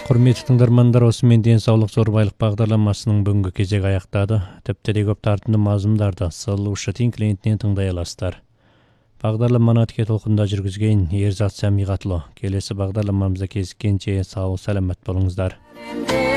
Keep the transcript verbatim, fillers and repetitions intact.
Құрметті тыңдармандар, осымен денсаулық зор байлық бағдарламасының бүгінгі кезегі аяқтады. Тіпті көп тартымды мазмұндарды Сұлушы тин клиентінен тыңдай аласыздар. Бағдарламаны тіке толқында жүргізген Ерзат Сәмиғатұлы. Келесі бағдарламамызда кезіккенше сау саламат болыңыздар.